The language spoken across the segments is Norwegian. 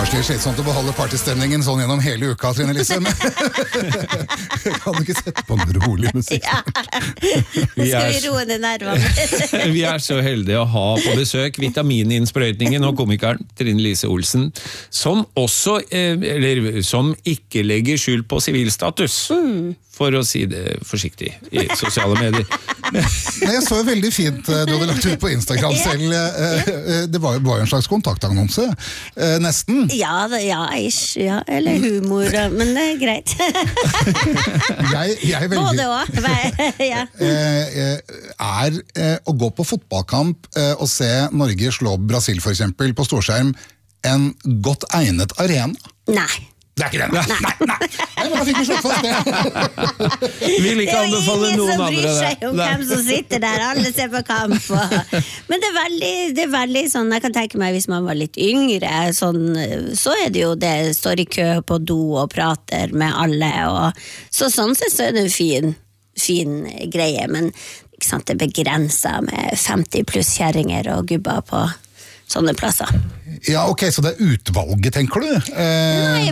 kanskje litt slitsomt å beholde partystemningen sånn gjennom hele uka, Trine Lise, men kan du ikke sette på en rolig musikk? Ja. Skal vi roe ned nervene? Vi så heldige å ha på besøk vitamininnsprøytningen og komikeren Trine Lise Olsen, som også, som ikke legger skyld på sivilstatus, for å si det forsiktig, i sosiale medier. Nei, jeg så jo veldig fint du hadde lagt ut på Instagram selv. Det var jo en slags kontaktannonse, nesten. Ja, eller humor, men det greit. jeg velger, både også. Ja. Å gå på fotballkamp og se Norge slå Brasil for eksempel på storskjerm en godt egnet arena? Nei. Det ikke det. Nei, men da fikk vi slått fast det. Vil ikke anbefale noen andre. Det er ingen som bryr seg om hvem som sitter der, alle ser på kamp. Men det er veldig sånn, jeg kan tenke meg hvis man var litt yngre, sånn, så det jo det, står i kø på do og prater med alle, og sånn sett så det en fin greie, men ikke sant, det begrenser med 50 pluss kjerringer og gubber på sånne plasser. Ja, ok, så det utvalget, tenker du? Nei,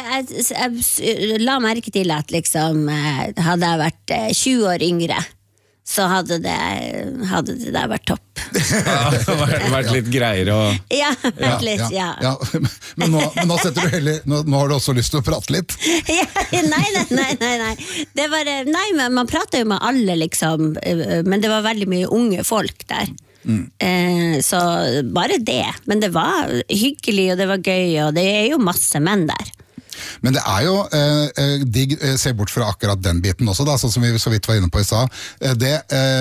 jeg la merke til at liksom, hadde jeg vært 20 år yngre, så hadde det der vært topp. Ja, det hadde vært litt greier og... Ja, litt, ja. Men nå setter du heller, nå har du også lyst til å prate litt? Ja, nei. Det var, men man prater jo med alle, liksom, men det var veldig mye unge folk der. Så bare det, men det var hyggelig og det var gøy, og det jo masse menn der. Men det jo digg, se bort fra akkurat den biten også da, sånn som vi så vidt var inne på i stad, det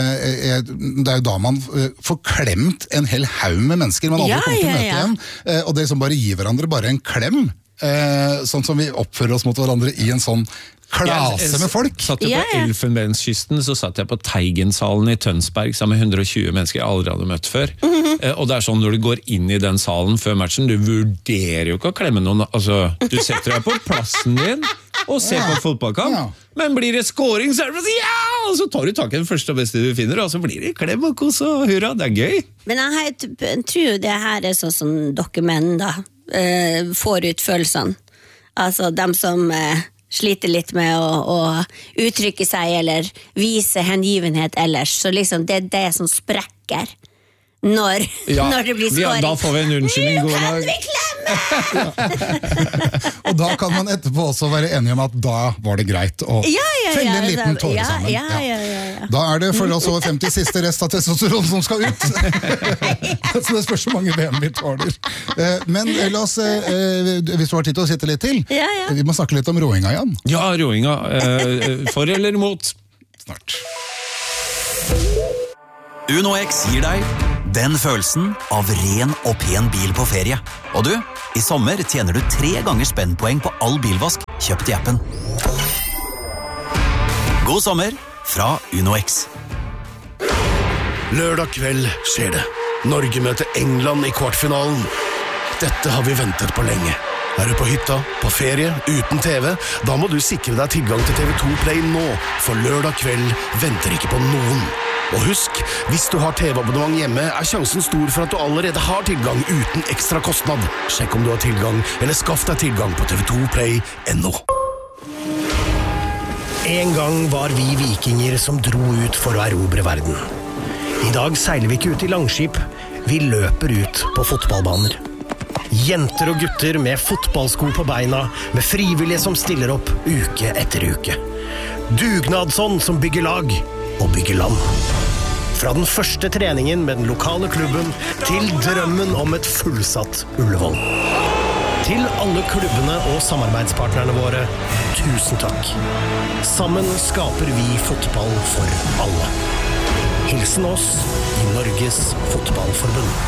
jo da man får klemt en hel haug med mennesker man aldri kommer til å møte igjen, og det liksom bare gir hverandre bare en klem, sånn som vi oppfører oss mot hverandre i en sånn klase med folk. Satt jo på Elfenbenskysten, så satt jeg på Teigensalen i Tønsberg sammen med 120 mennesker jeg aldri hadde møtt før. Og det sånn når du går inn i den salen før matchen, du vurderer jo ikke å klemme noen, altså, du setter deg på plassen din og ser på fotballkamp, men blir det scoring, så det bare ja, og så tar du tak i den første og beste du finner, og så blir det klem og kos og hurra, det gøy. Men jeg tror jo det her sånn som dere menn da, får ut følelsene. Altså, dem som sliter litt med å uttrykke seg eller vise hengivenhet ellers, så liksom det det som sprekker når det blir skåring. Da får vi en unnskyldning. Nå kan vi klemme! Og da kan man etterpå også være enige om at da var det greit å felle en liten tåre sammen. Da det for oss over 50 siste rest av testosteron som skal ut. Så det spørs så mange ben vi tåler. Men la oss, hvis du har tid til å sitte litt til, vi må snakke litt om roinga igjen. Ja, roinga. For eller mot? Snart. Uno X gir deg den følelsen av ren og pen bil på ferie. Og du, i sommer tjener du 3 ganger spennpoeng på all bilvask kjøpt i appen. God sommer fra Uno X. Lørdag kveld skjer det. Norge møter England i kvartfinalen. Dette har vi ventet på lenge. Du på hytta, på ferie, uten TV? Da må du sikre deg tilgang til TV2 Play nå, for lørdag kveld venter ikke på noen. Og husk, hvis du har TV-abonnement hjemme, sjansen stor for at du allerede har tilgang uten ekstra kostnad. Sjekk om du har tilgang, eller skaff deg tilgang på tv2play.no. En gang var vi vikinger som dro ut for å erobre verden. I dag seiler vi ikke ut i langskip, vi løper ut på fotballbaner. Jenter og gutter med fotballsko på beina, med frivillige som stiller opp uke etter uke. Dugnadsånd som bygger lag og bygger land. Fra den første treningen med den lokale klubben til drømmen om et fullsatt Ullevål. Til alle klubbene og samarbeidspartnerne våre, tusen takk. Sammen skaper vi fotball for alle. Hilsen oss i Norges Fotballforbund.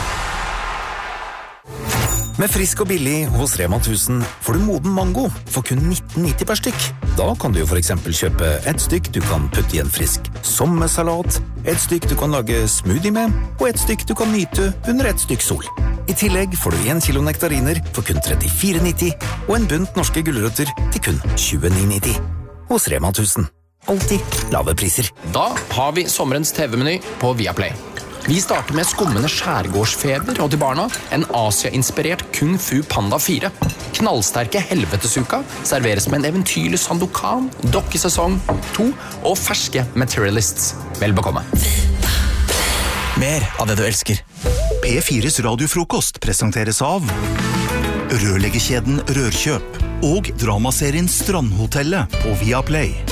Med frisk og billig hos Rema 1000 får du moden mango for kun 19,90 per stykk. Da kan du jo for eksempel kjøpe et stykk du kan putte i en frisk sommersalat, et stykk du kan lage smoothie med, og et stykk du kan nyte under et stykk sol. I tillegg får du 1 kilo nektariner for kun 34,90 og en bunt norske gulrøtter til kun 29,90. Hos Rema 1000. Alltid lave priser. Da har vi sommerens TV-meny på Viaplay. Vi starter med skummende skjærgårdsfeber, og til barna en Asia-inspirert Kung Fu Panda 4. Knallsterke Helvetesuka serveres med en eventyrlig Sandokan, dokkesesong 2 og ferske Materialists. Vel bekomme. Mer av det du elsker. P4s radiofrokost presenteres av rørleggerkjeden Rørkjøp og dramaserien Strandhotellet på Viaplay.